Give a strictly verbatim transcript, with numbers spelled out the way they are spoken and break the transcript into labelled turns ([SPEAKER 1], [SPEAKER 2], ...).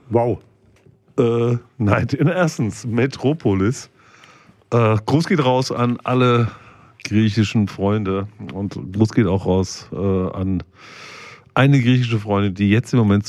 [SPEAKER 1] Wow.
[SPEAKER 2] Äh, nein, erstens Metropolis. Äh, Gruß geht raus an alle griechischen Freunde und Gruß geht auch raus äh, an eine griechische Freundin, die jetzt im Moment